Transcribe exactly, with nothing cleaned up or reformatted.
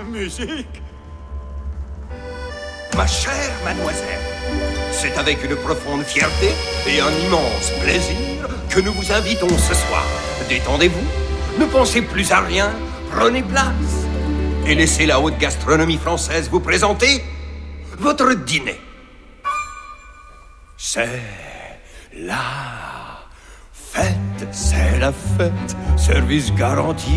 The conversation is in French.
Musique. Ma chère mademoiselle, c'est avec une profonde fierté et un immense plaisir que nous vous invitons ce soir. Détendez-vous, ne pensez plus à rien, prenez place et laissez la haute gastronomie française vous présenter votre dîner. C'est la fête, c'est la fête, service garanti.